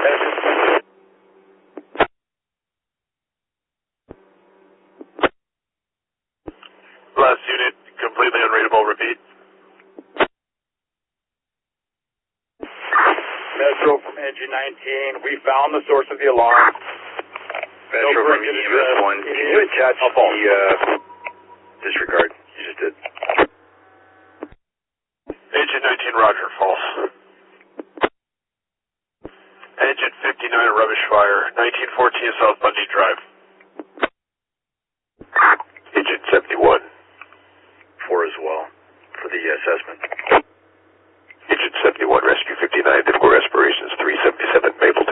Last unit, completely unreadable, repeat. Metro from Engine 19, we found the source of the alarm. Metro from EMS 1, can you attach the disregard? You just did. Engine 19, roger, false. Engine 59, rubbish fire, 1914 South Bundy Drive. Engine 71. 4 as well, for the assessment. Engine 71, rescue 59, difficult respirations, 377 Mapleton.